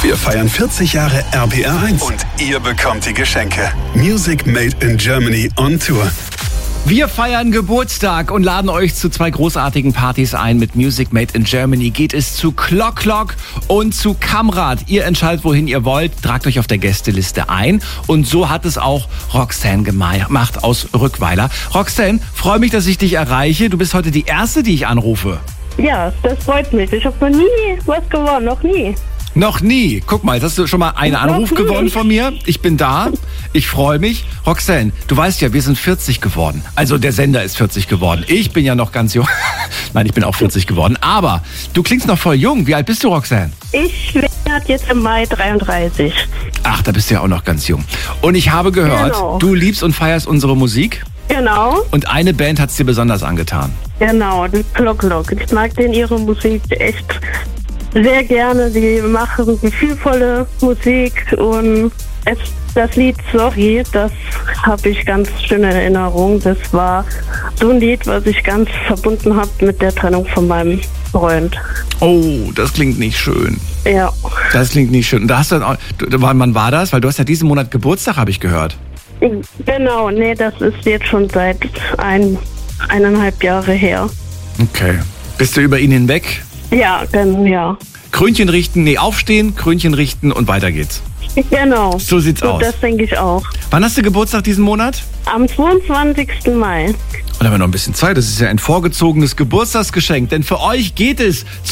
Wir feiern 40 Jahre RPR1 und ihr bekommt die Geschenke. Music Made in Germany on Tour. Wir feiern Geburtstag und laden euch zu 2 großartigen Partys ein. Mit Music Made in Germany geht es zu Clock Clock und zu Kamrad. Ihr entscheidet, wohin ihr wollt, tragt euch auf der Gästeliste ein. Und so hat es auch Roxanne gemacht aus Rückweiler. Roxanne, freue mich, dass ich dich erreiche. Du bist heute die Erste, die ich anrufe. Ja, das freut mich. Ich habe noch nie was gewonnen, noch nie. Noch nie. Guck mal, jetzt hast du schon mal einen Anruf gewonnen von mir. Ich bin da. Ich freue mich. Roxanne, du weißt ja, wir sind 40 geworden. Also der Sender ist 40 geworden. Ich bin ja noch ganz jung. Nein, ich bin auch 40 geworden. Aber du klingst noch voll jung. Wie alt bist du, Roxanne? Ich werde jetzt im Mai 33. Ach, da bist du ja auch noch ganz jung. Und ich habe gehört, Genau. Du liebst und feierst unsere Musik. Genau, Und eine Band hat es dir besonders angetan. genau, die Clock Clock. Ich mag denen ihre Musik echt sehr gerne. Die machen gefühlvolle Musik und das Lied Sorry, das habe ich ganz schön in Erinnerung. Das war so ein Lied, was ich ganz verbunden habe mit der Trennung von meinem Freund. Oh, das klingt nicht schön. Ja, Das klingt nicht schön. Und da hast du dann auch, wann war das? Weil du hast ja diesen Monat Geburtstag, habe ich gehört. genau, nee, das ist jetzt schon seit 1,5 Jahre her. Okay. Bist du über ihn hinweg? Ja, ja. Krönchen richten, aufstehen, Krönchen richten und weiter geht's. Genau. So sieht's aus. Das denke ich auch. Wann hast du Geburtstag diesen Monat? Am 22. Mai. Und haben wir noch ein bisschen Zeit. Das ist ja ein vorgezogenes Geburtstagsgeschenk. Denn für euch geht es